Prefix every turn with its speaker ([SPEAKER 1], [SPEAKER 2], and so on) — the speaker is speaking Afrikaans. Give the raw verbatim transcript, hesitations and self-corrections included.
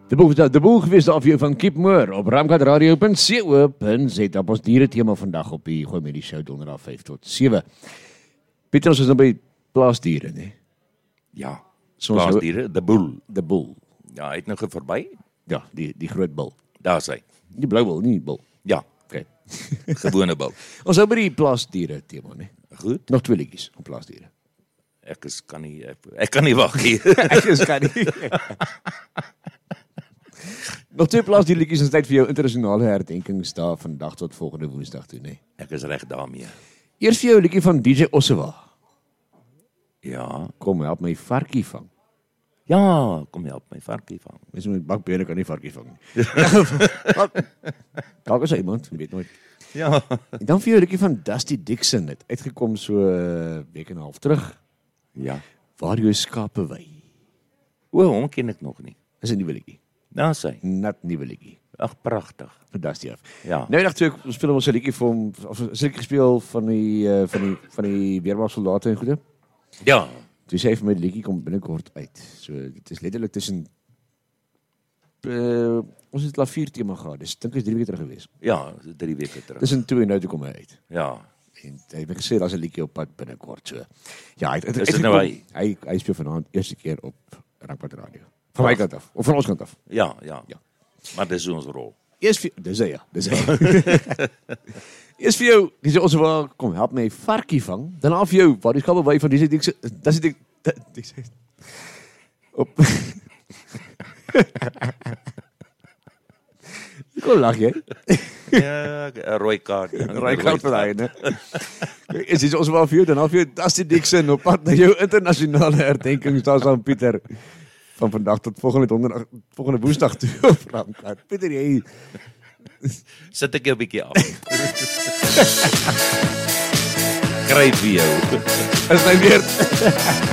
[SPEAKER 1] De boel, de boel gewees daar vir jou van Keep Moore op ramkat radio punt co punt za op ons diere tema vandag op die Gooi met die show donderdag vyf tot sewe. Pieter, ons is nou by plaasdiere, nee?
[SPEAKER 2] Ja,
[SPEAKER 1] So ons
[SPEAKER 2] plaasdiere, de boel.
[SPEAKER 1] De boel.
[SPEAKER 2] Ja, hy het nou verby.
[SPEAKER 1] Ja, die, die groot bul.
[SPEAKER 2] Daar is hy.
[SPEAKER 1] Die blou bul, nie die bul.
[SPEAKER 2] Ja,
[SPEAKER 1] Okay.
[SPEAKER 2] gewone bul.
[SPEAKER 1] Ons hou by die plaasdiere tema, nee?
[SPEAKER 2] Goed.
[SPEAKER 1] Nog twee liedjies op plaasdiere.
[SPEAKER 2] Ek is kan nie ek, ek kan nie wag hier.
[SPEAKER 1] Ek is kan nie. Nog twee plaasdierliedjies is tyd vir jou internasionale herdenkingsdag vandag tot volgende Woensdag toe, nee.
[SPEAKER 2] Ek is reg daarmee.
[SPEAKER 1] Eers vir jou 'n liedjie van D J Ossewa.
[SPEAKER 2] Ja.
[SPEAKER 1] Kom help my varkie vang.
[SPEAKER 2] Ja, kom help my varkie vang.
[SPEAKER 1] Mens met bakbene kan nie varkie vang nie. Dalk is hy iemand, weet nooit.
[SPEAKER 2] Ja.
[SPEAKER 1] En dan vir jou 'n liedjie van Dusty Dixon, het uitgekom so 'n uh, week en 'n half terug.
[SPEAKER 2] Ja.
[SPEAKER 1] Waar jou skape wy.
[SPEAKER 2] O, hom ken ek nog nie.
[SPEAKER 1] Dis 'n nuwe liedjie.
[SPEAKER 2] Daar sê.
[SPEAKER 1] Net nuwe liedjie.
[SPEAKER 2] Ag, pragtig.
[SPEAKER 1] Van Dusty af.
[SPEAKER 2] Ja.
[SPEAKER 1] Nou dag toe ek speel ons 'n liedjie vir hom, of 'n liedjie gespeel van die uh, van die van die weermagsoldate en goede.
[SPEAKER 2] Ja.
[SPEAKER 1] Toe sê hy vir my die liedjie kom binnekort uit. So dit is letterlik tussen uh, ons het klavier tema gehad. Dis dink is drie weke terug gewees.
[SPEAKER 2] Ja, drie weke terug.
[SPEAKER 1] Tussen toe en nou toe kom hy uit.
[SPEAKER 2] Ja.
[SPEAKER 1] En hy het gesê daar's 'n liedjie op pad binnekort so. Ja, hy het,
[SPEAKER 2] Is dit nou hy?
[SPEAKER 1] hy hy speel vanaand eerste keer op Ramkat Radio. Van my kant af, of van ons kant af.
[SPEAKER 2] Ja, ja.
[SPEAKER 1] Ja.
[SPEAKER 2] Maar dis ons rol.
[SPEAKER 1] Eers vir dis hy ja, dis hy. Eers vir jou, dis ons waar kom help my varkie vang. Dan af jou, waar die skape wy van dis ek dis ek dis op Kom lag jy?
[SPEAKER 2] Ja, 'n rooi kaart. Ja,
[SPEAKER 1] Rooi kaart vir daai, né? Is dit ons waar vir jou dan af jou Dusty Dixon op pad na jou internasionale herdenkingsdag aan Pieter. Van vandag tot volgende donderdag, volgende Woensdag toe op Ramkat. Pieter, jy
[SPEAKER 2] Sit ek jou 'n bietjie af. Gryp vir jou.
[SPEAKER 1] is my weer.